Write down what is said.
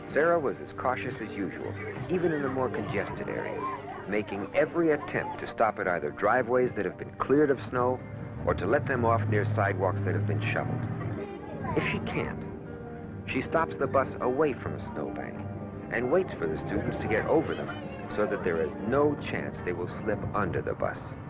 Sarah was as cautious as usual, even in the more congested areas, making every attempt to stop at either driveways that have been cleared of snow or to let them off near sidewalks that have been shoveled. If she can't, she stops the bus away from a snowbank and waits for the students to get over them so that there is no chance they will slip under the bus.